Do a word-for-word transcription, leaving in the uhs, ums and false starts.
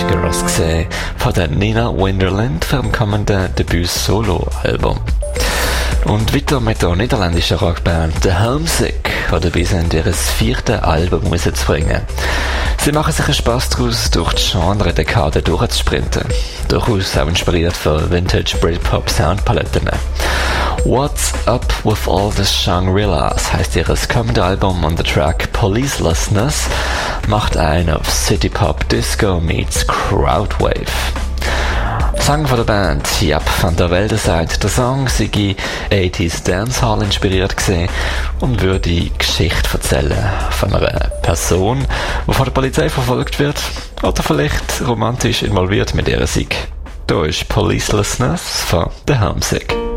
Girls gesehen von der Nina Winderland für dem kommenden Debüt-Solo-Album. Und weiter mit der niederländischen Rockband The Homesick, die dabei sind, ihr viertes Album rauszubringen. Sie machen sich einen Spass daraus, durch die Genre-Dekade durchzusprinten. Durchaus auch inspiriert von Vintage Britpop-Soundpaletten. What's Up With All The Shangri-Las heisst ihr kommendes Album und der Track Policelessness macht einen auf City Pop Disco meets Crowdwave. Song von der Band Yap van der Velde sagt, der Song sei achtziger Dancehall inspiriert gewesen und würde die Geschichte erzählen von einer Person, die von der Polizei verfolgt wird oder vielleicht romantisch involviert mit ihrer Sieg. Da ist Policelessness von The Homesick.